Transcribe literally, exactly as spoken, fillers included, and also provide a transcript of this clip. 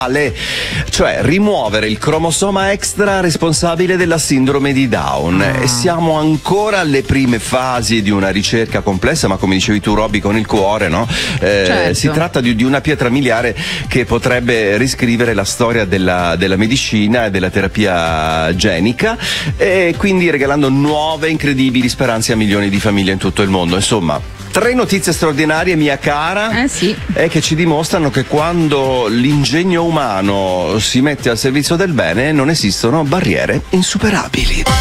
cioè rimuovere il cromosoma extra responsabile della sindrome di Down. Ah. E siamo ancora alle prime fasi di una ricerca complessa, ma come dicevi tu, Robby, con il cuore, no? Eh, Certo. Si tratta di, di una pietra miliare che potrebbe riscrivere la storia della, della medicina e della terapia genica, e quindi regalando nuove incredibili speranze a milioni di famiglie in tutto il mondo. Insomma, tre notizie straordinarie, mia cara, Eh sì. e che ci dimostrano che quando l'ingegno umano si mette al servizio del bene non esistono barriere insuperabili.